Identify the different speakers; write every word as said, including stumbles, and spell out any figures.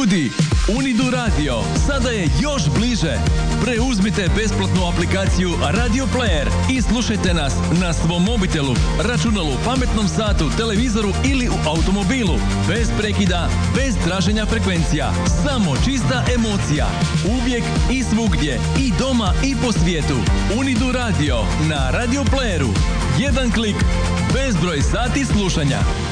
Speaker 1: Ljudi, Unidu Radio sada je još bliže. Preuzmite besplatnu aplikaciju Radio Player i slušajte nas na svom mobitelu, računalu, pametnom satu, televizoru ili u automobilu. Bez prekida, bez traženja frekvencija. Samo čista emocija. Uvijek i svugdje. I doma i po svijetu. Unidu Radio na Radio Playeru. Jedan klik, bezbroj sati slušanja.